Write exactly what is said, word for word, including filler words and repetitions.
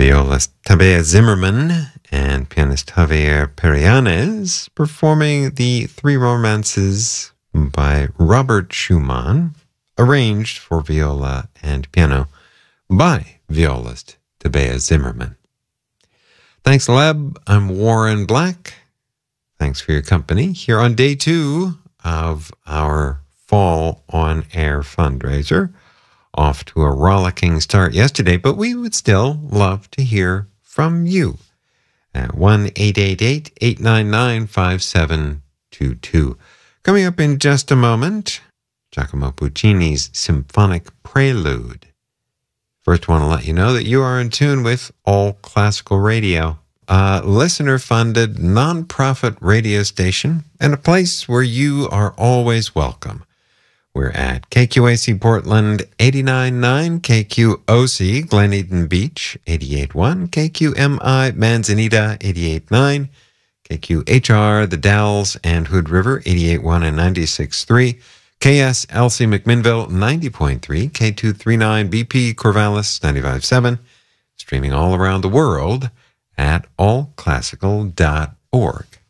Violist Tabea Zimmerman and pianist Javier Perianes performing the Three Romances by Robert Schumann, arranged for viola and piano by violist Tabea Zimmerman. Thanks, Leb. I'm Warren Black. Thanks for your company here on day two of our Fall on Air fundraiser. Off to a rollicking start yesterday, but we would still love to hear from you at one eight eight eight, eight nine nine, five seven two two. Coming up in just a moment, Giacomo Puccini's Symphonic Prelude. First, I want to let you know that you are in tune with All Classical Radio, a listener-funded, nonprofit radio station and a place where you are always welcome. We're at K Q A C Portland eighty-nine point nine, K Q O C Glen Eden Beach eighty-eight point one, K Q M I Manzanita eighty-eight point nine, K Q H R The Dalles and Hood River eighty-eight point one and ninety-six point three, K S L C McMinnville ninety point three, K two thirty-nine B P Corvallis ninety-five point seven, streaming all around the world at all classical dot org.